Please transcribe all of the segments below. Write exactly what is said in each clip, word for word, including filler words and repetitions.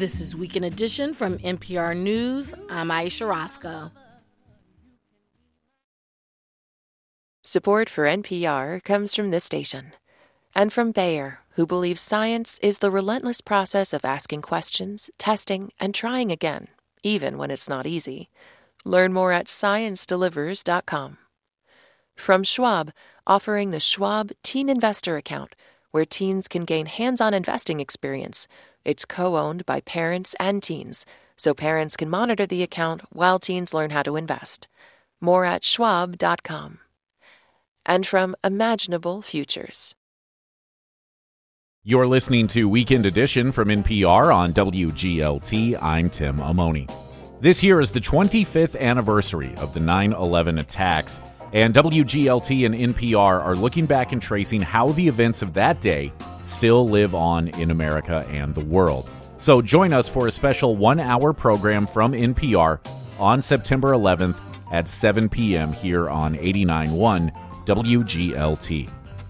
This is Weekend Edition from N P R News. I'm Aisha Roscoe. Support for N P R comes from this station and from Bayer, who believes science is the relentless process of asking questions, testing, and trying again, even when it's not easy. Learn more at science delivers dot com. From Schwab, offering the Schwab Teen Investor Account, where teens can gain hands-on investing experience. It's co-owned by parents and teens, so parents can monitor the account while teens learn how to invest. More at schwab dot com. And from Imaginable Futures. You're listening to Weekend Edition from N P R on W G L T. I'm Tim Amoni. This year is the twenty-fifth anniversary of the nine eleven attacks, and W G L T and N P R are looking back and tracing how the events of that day still live on in America and the world. So join us for a special one-hour program from N P R on September eleventh at seven p.m. here on eighty-nine point one W G L T.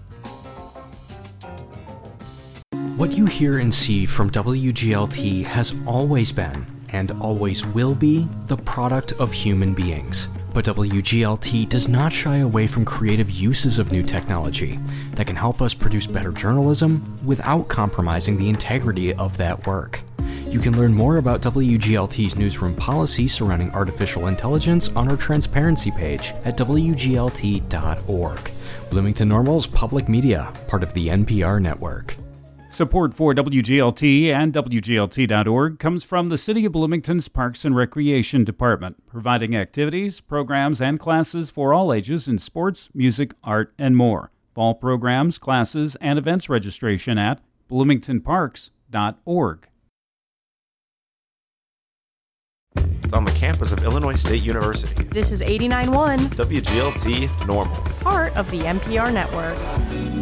What you hear and see from W G L T has always been, and always will be, the product of human beings. But W G L T does not shy away from creative uses of new technology that can help us produce better journalism without compromising the integrity of that work. You can learn more about W G L T's newsroom policy surrounding artificial intelligence on our transparency page at W G L T dot org. Bloomington Normal's public media, part of the N P R network. Support for W G L T and W G L T dot org comes from the City of Bloomington's Parks and Recreation Department, providing activities, programs, and classes for all ages in sports, music, art, and more. Fall programs, classes, and events registration at bloomington parks dot org. It's on the campus of Illinois State University. This is eighty-nine point one W G L T Normal, part of the N P R network.